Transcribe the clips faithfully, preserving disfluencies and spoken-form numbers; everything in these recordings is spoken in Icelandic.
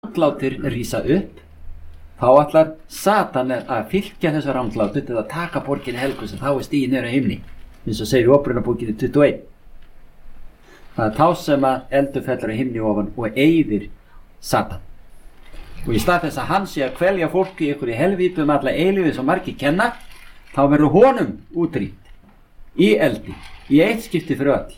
ranglátir rísa upp, þá ætlar Satan að fylgja þessu ranglátu til að taka borginni helgu sem þá er stigið niður á himni, eins og segir í Opinberunarbókinni tuttugu og eitt. Það er þá sem að eldur fellur á himni ofan og eyðir Satan. Og í stað þess að hann sé að kvelja fólki í ykkur í helvítu um alla eilífið sem margir kenna, þá verður honum útrýmt í eldi, í eitt skipti fyrir öll.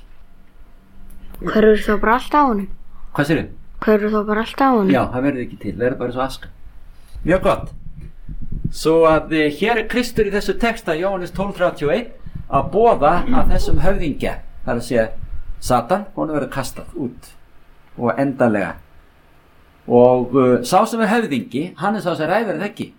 Hver eru þá bara allt á honum? Hvað segirðu? Hver eru þá bara allt á honum? Já, það verður ekki til, það verður bara svo aska. Mjög gott. Svo að eh, hér er Kristur í þessu texta, Jóhannes tólf þrjátíu og eitt, að boða að þessum höfðingja, það er að segja Satan, honum verður kastað út og endanlega. Og uh, sá sem er höfðingi, hann er sá sem ræður eða ekki.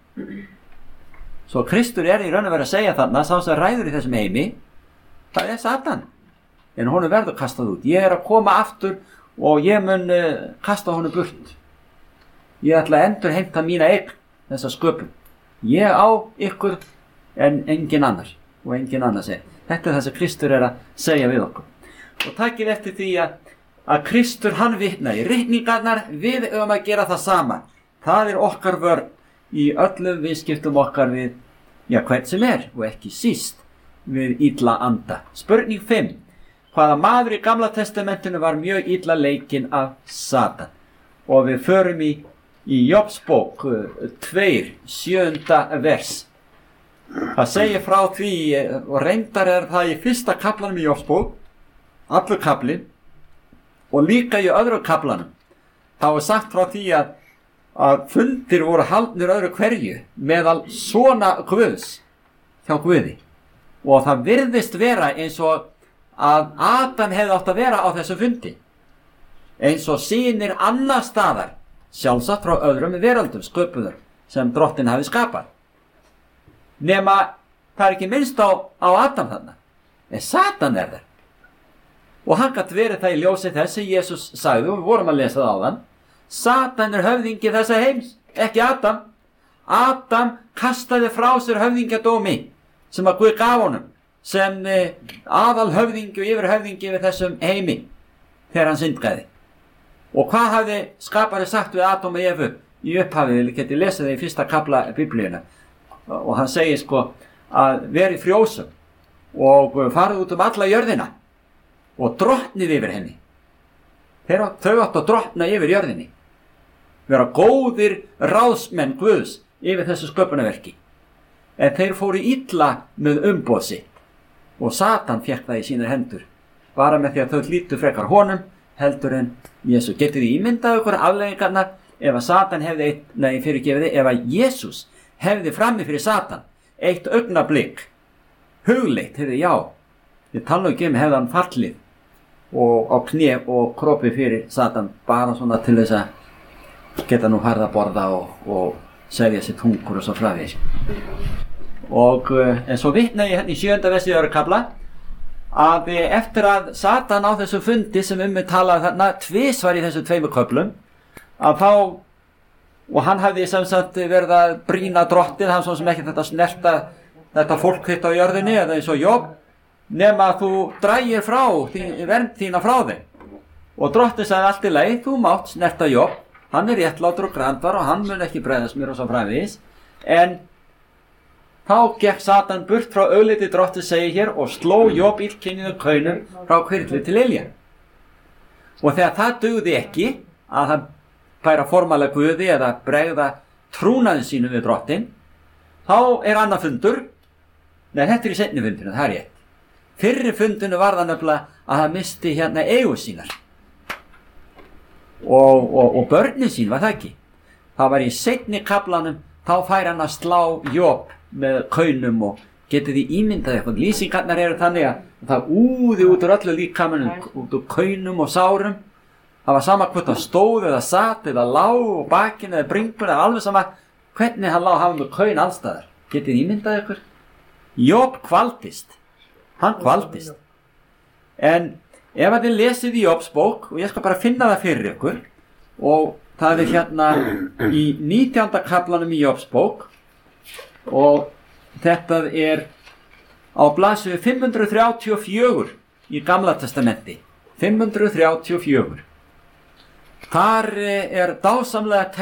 Svo Kristur er í raun að vera að segja þarna, sá sem ræður í þessum heimi, það er Satan. En honum verður kastað út. Ég er að koma aftur og ég mun uh, kasta honum burt. Ég ætla að endur heimta mína eign, þessa sköpun. Ég á ykkur en engin annar. Og engin annar segir. Þetta er það sem Kristur er að segja við okkur. Og takið eftir því að, að Kristur hann vitnaði. Ritningarnar, við höfum að gera það sama. Það er okkar vörn í öllum viðskiptum okkar við, já, hvern sem er, og ekki síst við illa anda. Spurning fimm. Hvaða maður í Gamla testamentinu var mjög illa leikinn af Satan? Og við förum í, í Jobsbók tveir, sjöunda vers. Það segir frá því, og reyndar er það í fyrsta kaflanum í Jobsbók, allur kaflinn, og líka í öðru kaflanum. Þá er sagt frá því að, að fundir voru haldnir öðru hverju meðal svona Guðs hjá Guði. Og það virðist vera eins og að Adam hefði átt að vera á þessu fundi, eins og synir annar staðar, sjálfsagt frá öðrum veröldum sköpuður sem drottin hafi skapað. Nema það er ekki minnst á, á Adam þarna, en Satan er þar. Og hann gat verið það í ljósi þessi Jesús sagði, og við vorum að lesa það áðan, Satan er höfðingi þessa heims, ekki Adam. Adam kastaði frá sér höfðingjadómi sem að Guð gaf honum, sem eh, aðal höfðingi og yfir höfðingi við þessum heimi þegar hann syndgaði. Og hvað hafði skapari sagt við Adam og Evu í upphafið? Við getum lesið það í fyrsta kafla Biblíuna, og hann segir sko að veri frjósum og farið út um alla jörðina og drottnið yfir henni. Þeir, þau áttu að drottna yfir jörðinni, vera góðir ráðsmenn Guðs yfir þessu sköpunarverki, en þeir fóru illa með umboð sitt. Og Satan fékk það í sínar hendur, bara með því að þau hlýttu frekar honum heldur en Jesús. Getið þið ímyndað ykkur afleiðingarnar ef að Satan hefði eitt, nei fyrirgefiði, ef að Jesús hefði frammi fyrir Satan eitt augnablik, hugleitt, hefði já, við tala ekki um hefði hann fallið og á kné og kropið fyrir Satan, bara svona til þess að geta nú farið að borða og, og segja sitt hungur og svo frávegis. Og en svo vitna ég hérna í sjöunda versi öðru kafla að eftir að Satan á þessu fundi sem um við talaði þarna tvisvar í þessu tveimur köflum, að þá, og hann hafði sem sagt verið að brýna drottin, hann svo sem ekki þetta snerta þetta fólk þitt á jörðinni eða eins og Job, nema að þú drægir frá þín, vernd þína frá þeim. Og drottin sagði allt í leið, þú mátt snerta Job, hann er réttlátur og grandvar og hann mun ekki bregðast mér og svo framvegis, en þá gekk Satan burt frá augliti drottins segir hér og sló Job illkynjuðu kaunum frá hvirfli til ilja. Og þegar það dugði ekki að hann færa formála Guði eða bregða trúnaði sínu við drottin, þá er annað fundur. Nei, þetta er í seinni fundinu, það er rétt. Fyrri fundinu var það nefnilega að hann misti hérna eigur sínar. Og, og, og börnin sín var það ekki. Það var í seinni kaflanum, þá fær hann að slá Job með kaunum og getið þið ímyndað eitthvað. Lýsingarnar eru þannig að það úði út úr öllu líkamanum, út úr kaunum og sárum. Það var sama hvort það stóð eða satt eða lá og bakinn eða bringun eða alveg sama hvernig hann lá hafa með kaun allstaðar. Getið þið ímyndað ykkur? Job kvaldist. Hann kvaldist. En ef að þið lesið í Jobs bók, og ég skal bara finna það fyrir ykkur, og það er hérna í nítjánda kaflanum í Jobs bók, og þetta er á blaðsíðu fimm hundruð þrjátíu og fjögur í Gamla testamenti. fimm hundruð þrjátíu og fjögur. Þar er dásamlega